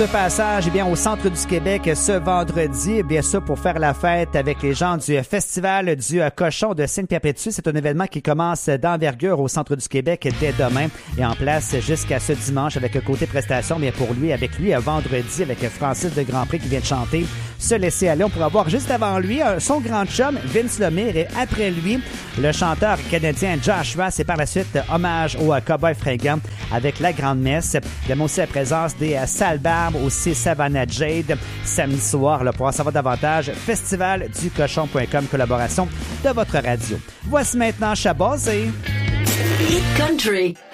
De passage au centre du Québec ce vendredi, bien sûr pour faire la fête avec les gens du festival du cochon de Sainte-Perpétue. C'est un événement qui commence d'envergure au centre du Québec dès demain et en place jusqu'à ce dimanche avec côté prestation. Bien pour lui, avec lui vendredi avec Francis de Grandpré qui vient de chanter Se laisser aller. On pourra voir juste avant lui son grand chum Vince Lemire et après lui le chanteur canadien Joshua. C'est par la suite hommage au Cowboy fringant avec la grande messe. Il y a aussi la présence des Salbarbes, aussi Savannah Jade samedi soir. Là, pour en savoir davantage, festivalducochon.com, collaboration de votre radio. Voici maintenant Chabazé. Hit Country.